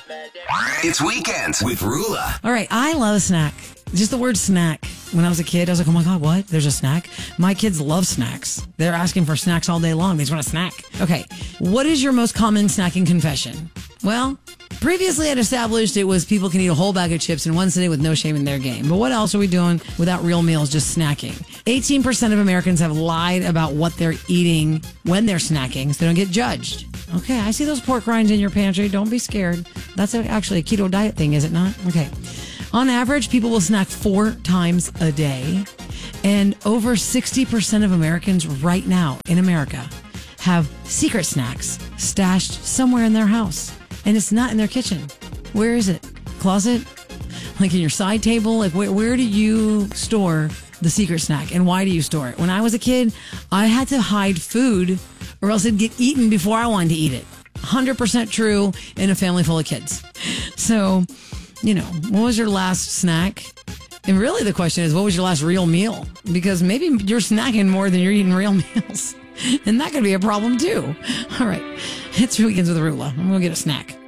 It's Weekends with Rula. All right, I love a snack. Just the word snack. When I was a kid, I was like, oh my God, what? There's a snack? My kids love snacks. They're asking for snacks all day long. They just want a snack. Okay, what is your most common snacking confession? Well, previously I'd established it was people can eat a whole bag of chips in one sitting with no shame in their game. But what else are we doing without real meals, just snacking? 18% of Americans have lied about what they're eating when they're snacking so they don't get judged. Okay, I see those pork rinds in your pantry. Don't be scared. That's actually a keto diet thing, is it not? Okay. On average, people will snack 4 times a day. And over 60% of Americans right now in America have secret snacks stashed somewhere in their house. And it's not in their kitchen. Where is it? Closet? Like in your side table? Like where do you store the secret snack? And why do you store it? When I was a kid, I had to hide food or else it'd get eaten before I wanted to eat it. 100% true in a family full of kids. So, what was your last snack? And really the question is, what was your last real meal? Because maybe you're snacking more than you're eating real meals. And that could be a problem too. All right. It's Weekends with Rula. I'm going to get a snack.